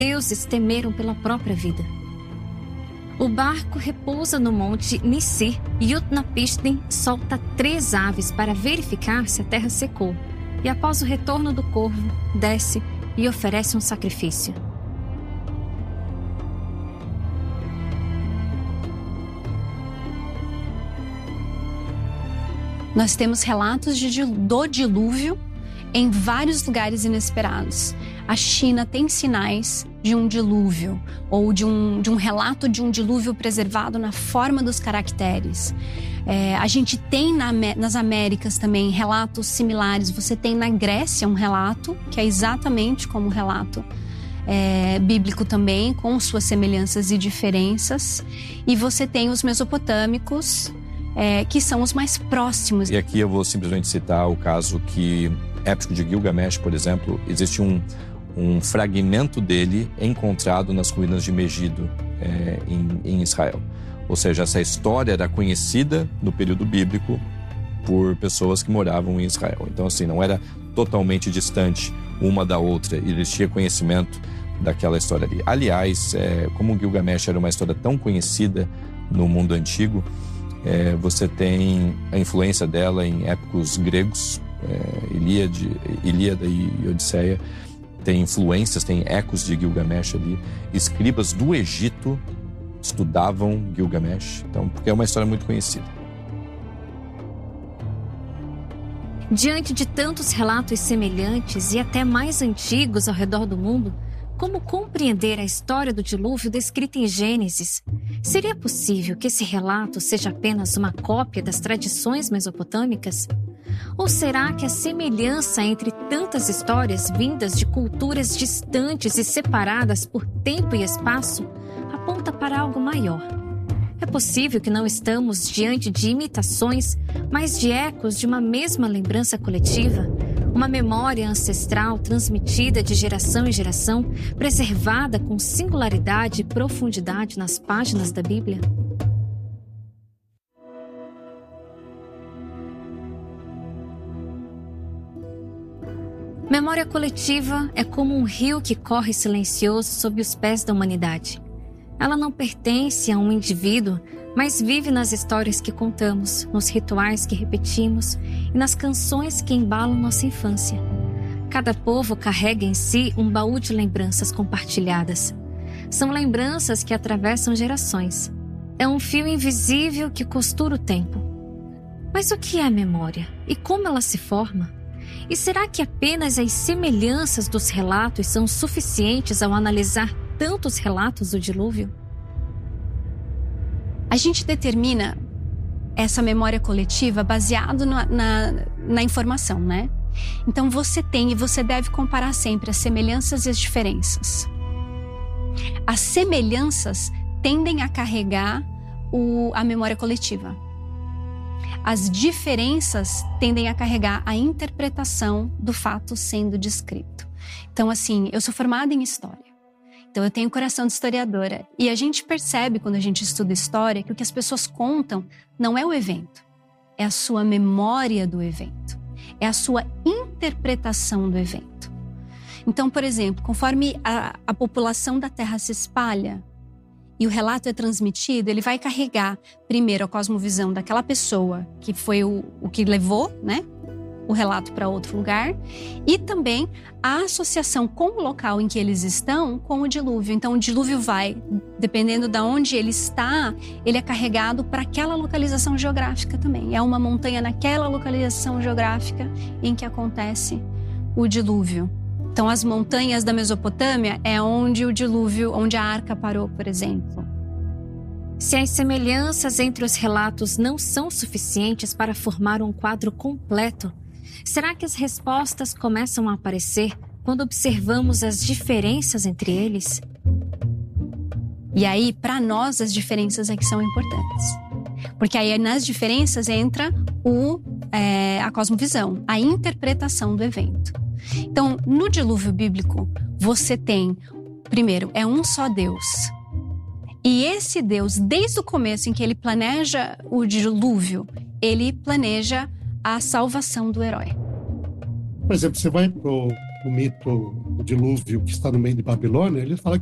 deuses temeram pela própria vida. O barco repousa no monte Nisir e Utnapishtim solta 3 aves para verificar se a terra secou. E após o retorno do corvo, desce e oferece um sacrifício. Nós temos relatos do dilúvio em vários lugares inesperados. A China tem sinais de um dilúvio, ou de um relato de um dilúvio preservado na forma dos caracteres. A gente tem nas Américas também relatos similares. Você tem na Grécia um relato, que é exatamente como o relato bíblico também, com suas semelhanças e diferenças. E você tem os mesopotâmicos, que são os mais próximos. E aqui eu vou simplesmente citar o caso que, épico de Gilgamesh, por exemplo, existe um fragmento dele encontrado nas ruínas de Megido, em Israel. Ou seja, essa história era conhecida no período bíblico por pessoas que moravam em Israel. Então, assim, não era totalmente distante uma da outra, existia conhecimento daquela história ali. Aliás, como Gilgamesh era uma história tão conhecida no mundo antigo, você tem a influência dela em épicos gregos, Ilíada e Odisseia. Tem influências, tem ecos de Gilgamesh ali. Escribas do Egito estudavam Gilgamesh, então, porque é uma história muito conhecida. Diante de tantos relatos semelhantes e até mais antigos ao redor do mundo, como compreender a história do dilúvio descrita em Gênesis? Seria possível que esse relato seja apenas uma cópia das tradições mesopotâmicas? Ou será que a semelhança entre tantas histórias vindas de culturas distantes e separadas por tempo e espaço aponta para algo maior? É possível que não estamos diante de imitações, mas de ecos de uma mesma lembrança coletiva? Uma memória ancestral transmitida de geração em geração, preservada com singularidade e profundidade nas páginas da Bíblia? Memória coletiva é como um rio que corre silencioso sob os pés da humanidade. Ela não pertence a um indivíduo, mas vive nas histórias que contamos, nos rituais que repetimos e nas canções que embalam nossa infância. Cada povo carrega em si um baú de lembranças compartilhadas. São lembranças que atravessam gerações. É um fio invisível que costura o tempo. Mas o que é a memória? E como ela se forma? E será que apenas as semelhanças dos relatos são suficientes ao analisar tantos relatos do dilúvio? A gente determina essa memória coletiva baseado na informação, né? Então você tem e você deve comparar sempre as semelhanças e as diferenças. As semelhanças tendem a carregar a memória coletiva. As diferenças tendem a carregar a interpretação do fato sendo descrito. Então, assim, eu sou formada em história. Então, eu tenho coração de historiadora. E a gente percebe, quando a gente estuda história, que o que as pessoas contam não é o evento. É a sua memória do evento. É a sua interpretação do evento. Então, por exemplo, conforme a população da Terra se espalha e o relato é transmitido, ele vai carregar, primeiro, a cosmovisão daquela pessoa, que foi o que levou, né, o relato para outro lugar, e também a associação com o local em que eles estão com o dilúvio. Então, o dilúvio vai, dependendo de onde ele está, ele é carregado para aquela localização geográfica também. É uma montanha naquela localização geográfica em que acontece o dilúvio. Então, as montanhas da Mesopotâmia é onde o dilúvio, onde a arca parou, por exemplo. Se as semelhanças entre os relatos não são suficientes para formar um quadro completo, será que as respostas começam a aparecer quando observamos as diferenças entre eles? E aí, para nós, as diferenças é que são importantes. Porque aí nas diferenças entra a cosmovisão, a interpretação do evento. Então, no dilúvio bíblico, você tem, primeiro, é um só Deus. E esse Deus, desde o começo em que ele planeja o dilúvio, ele planeja a salvação do herói. Por exemplo, você vai pro mito dilúvio que está no meio de Babilônia, ele fala